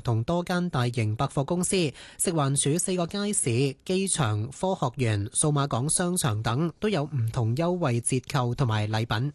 同多間大型百貨公司、食環署4個街市、機場、科學園、數碼港商場等都有唔同優惠折扣同埋禮品。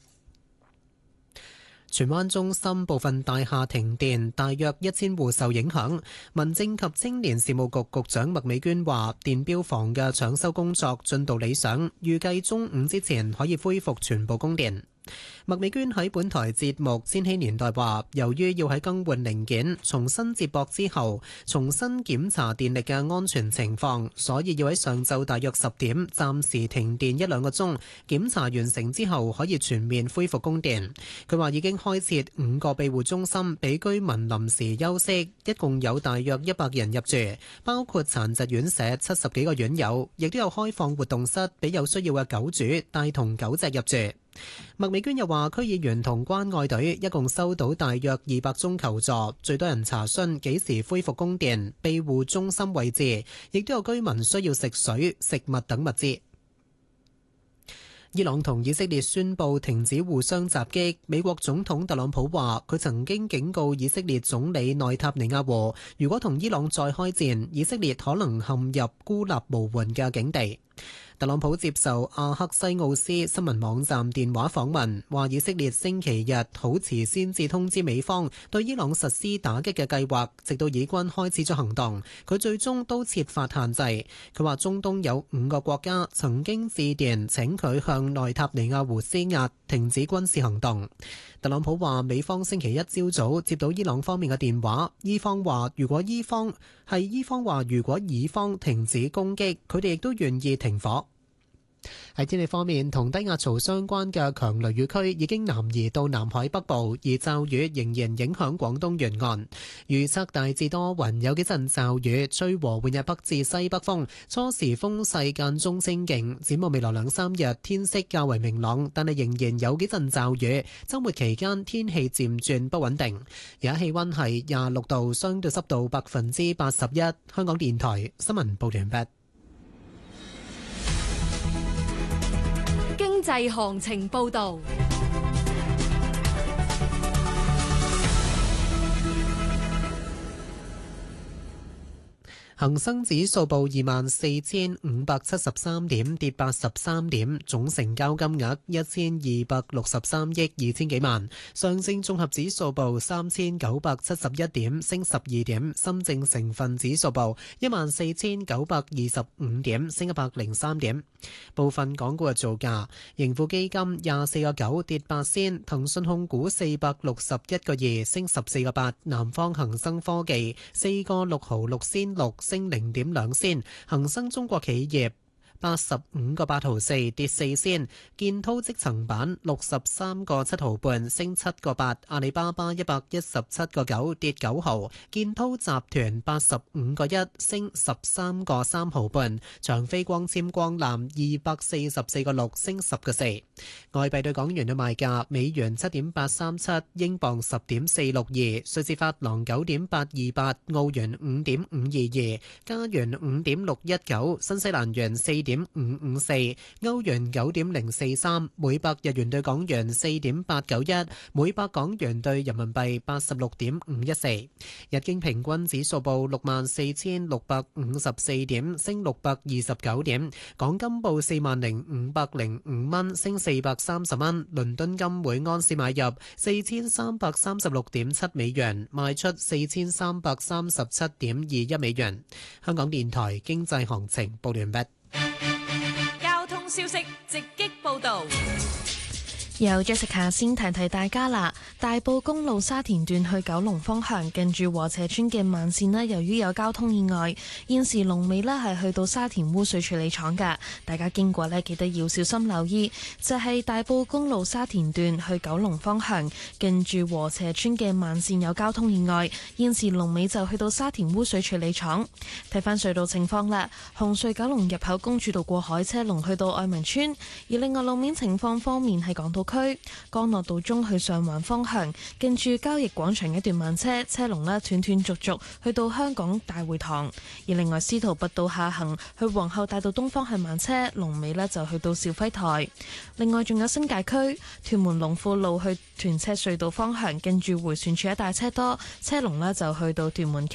荃灣中心部分大廈停電，大約1000戶受影響。民政及青年事務局局長麥美娟話，電錶房嘅搶修工作進度理想，預計中午之前可以恢復全部供電。麥美娟喺本台節目《千禧年代》話，由於要喺更換零件、重新接駁之後，重新檢查電力嘅安全情況，所以要喺上晝大約10點暫時停電1-2個鐘，檢查完成之後可以全面恢復供電。佢話已經開設5個庇護中心俾居民臨時休息，一共有大約100人入住，包括殘疾院舍70幾個院友，亦都有開放活動室俾有需要嘅狗主帶同狗隻入住。麥美娟又話，區議員同關愛隊一共收到大約200宗求助，最多人查詢幾時恢復供電、庇護中心位置，亦都有居民需要食水、食物等物資。伊朗同以色列宣布停止互相襲擊。美國總統特朗普話，佢曾經警告以色列總理內塔尼亞胡，如果同伊朗再開戰，以色列可能陷入孤立無援嘅境地。特朗普接受阿克西奧斯新聞網站電話訪問，話以色列星期日好遲先至通知美方對伊朗實施打擊嘅計劃，直到以軍開始咗行動，佢最終都設法限制。佢話中東有5個國家曾經致電請佢向內塔尼亞胡施壓，停止軍事行動。特朗普話美方星期一朝早接到伊朗方面嘅電話，伊方話如果以方停止攻擊，佢哋亦都願意停火。喺天氣方面，同低壓槽相關嘅強雷雨區已經南移到南海北部，而驟雨仍然影響廣東沿岸。預測大致多雲，有幾陣驟雨，吹和緩日北至西北風，初時風勢間中清勁。展望未來2-3日，天色較為明朗，但係仍然有幾陣驟雨。週末期間天氣漸轉不穩定。而家氣溫係26度，相對濕度81%。香港電台新聞報道完畢。 經濟行情報導。 恒生指數報24,573點，跌83點，總成交金額1263億2千幾萬。上證綜合指數報3971點，升12點。深證成分指數報14,925點，升103點。部分港股嘅造價：盈富基金24個9跌8仙，騰訊控股461個2升14個8，南方恒生科技4個6毫6仙6升0.2仙，恒生中國企業85個8毫4跌4仙，建滔積層板63個7毫半升7個8，阿里巴巴117個9跌9毫，建滔集團85個1升13個3毫半，長飛光纖光纜244個6升10個4。外幣對港元嘅賣價：美元7.837，英鎊10.462，瑞士法郎9.828，澳元5.522，加元5.619，新西蘭元4.554，歐元9.043，每百日元對港元4.891，每百港元對人民幣86.514。日經平均指數報64,654點，升629點。港金報40,505蚊，升430蚊。倫敦金每安士買入4336.7美元，賣出4337.21美元。香港電台經濟行情報完畢。 交通消息直擊報道。 由 Jessica 先提提大家啦，大埔公路沙田段去九龍方向近住禾輋邨嘅慢線呢，由於有交通意外，現時龍尾呢係去到沙田污水處理廠㗎，大家經過呢記得要小心留意。就係大埔公路沙田段去九龍方向近住禾輋邨嘅慢線有交通意外，現時龍尾就去到沙田污水處理廠。睇返隧道情況啦，紅隧九龍入口公主道過海車龍去到愛民邨，而另外路面情況方面係港島區干諾道中去上環方向，近住交易廣場一段慢車，車龍呢斷斷續續去到香港大會堂。而另外司徒拔道下行去皇后大道東方向慢車，龍尾呢就去到肇輝台。另外仲有新界區屯門龍富路去屯赤隧道方向，近住迴旋處一帶車多，車龍呢就去到屯門